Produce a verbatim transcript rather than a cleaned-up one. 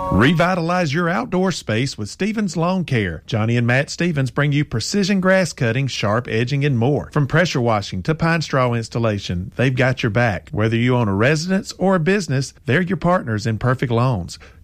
Revitalize your outdoor space with Stevens Lawn Care. Johnny and Matt Stevens bring you precision grass cutting, sharp edging, and more. From pressure washing to pine straw installation, they've got your back. Whether you own a residence or a business, they're your partners in perfect lawns.